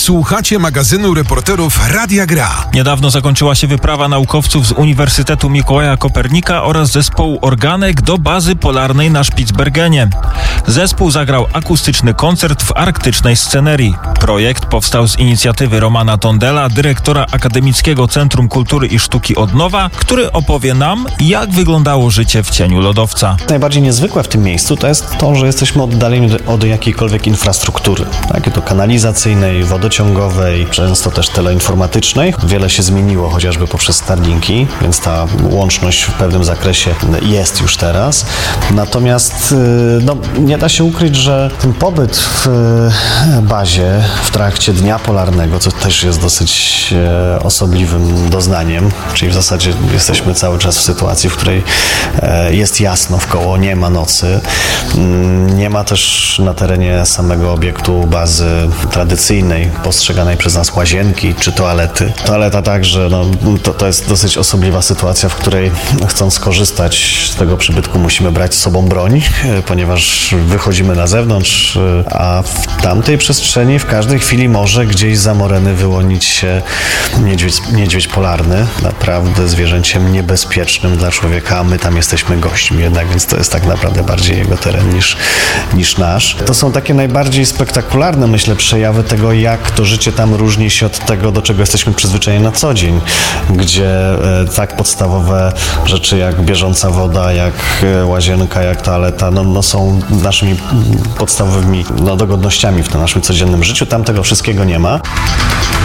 Słuchacie magazynu reporterów Radia Gra. Niedawno zakończyła się wyprawa naukowców z Uniwersytetu Mikołaja Kopernika oraz zespołu Organek do bazy polarnej na Spitsbergenie. Zespół zagrał akustyczny koncert w arktycznej scenerii. Projekt powstał z inicjatywy Romana Tondela, dyrektora Akademickiego Centrum Kultury i Sztuki Odnowa, który opowie nam, jak wyglądało życie w cieniu lodowca. Najbardziej niezwykłe w tym miejscu to jest to, że jesteśmy oddaleni od jakiejkolwiek infrastruktury, tak? To kanalizacyjnej, wodociągowej, często też teleinformatycznej. Wiele się zmieniło, chociażby poprzez Starlinki, więc ta łączność w pewnym zakresie jest już teraz. Natomiast nie da się ukryć, że ten pobyt w bazie w trakcie Dnia Polarnego, co też jest dosyć osobliwym doznaniem, czyli w zasadzie jesteśmy cały czas w sytuacji, w której jest jasno wkoło, nie ma nocy. Nie ma też na terenie samego obiektu bazy tradycyjnej, postrzeganej przez nas łazienki czy toalety. Toaleta także, to jest dosyć osobliwa sytuacja, w której chcąc skorzystać z tego przybytku musimy brać z sobą broń, ponieważ wychodzimy na zewnątrz, a w tamtej przestrzeni w każdej chwili może gdzieś za moreny wyłonić się niedźwiedź polarny, naprawdę zwierzęciem niebezpiecznym dla człowieka, a my tam jesteśmy gośćmi jednak, więc to jest tak naprawdę bardziej jego teren niż nasz. To są takie najbardziej spektakularne, myślę, przejawy tego, jak to życie tam różni się od tego, do czego jesteśmy przyzwyczajeni na co dzień, gdzie tak podstawowe rzeczy jak bieżąca woda, jak łazienka, jak toaleta, są naszymi podstawowymi dogodnościami w tym naszym codziennym życiu. Tam tego wszystkiego nie ma.